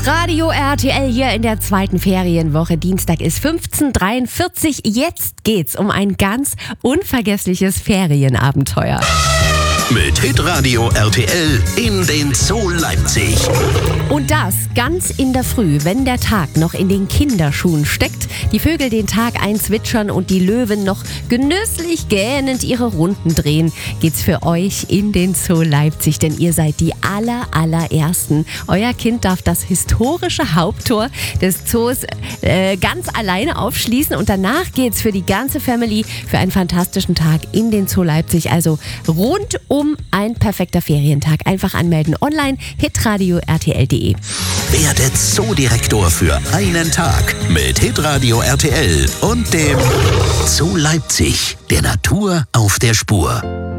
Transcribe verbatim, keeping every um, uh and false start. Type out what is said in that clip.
Hitradio R T L hier in der zweiten Ferienwoche. Dienstag ist fünfzehn Uhr dreiundvierzig. Jetzt geht's um ein ganz unvergessliches Ferienabenteuer. Mit Hitradio R T L in den Zoo Leipzig. Und das ganz in der Früh, wenn der Tag noch in den Kinderschuhen steckt, die Vögel den Tag einzwitschern und die Löwen noch genüsslich gähnend ihre Runden drehen, geht's für euch in den Zoo Leipzig, denn ihr seid die aller, allerersten. Euer Kind darf das historische Haupttor des Zoos äh, ganz alleine aufschließen und danach geht's für die ganze Family für einen fantastischen Tag in den Zoo Leipzig. Also rundum ein perfekter Ferientag. Einfach anmelden online, hitradio R T L punkt de. Werdet Zoodirektor für einen Tag mit Hitradio R T L und dem Zoo Leipzig, der Natur auf der Spur.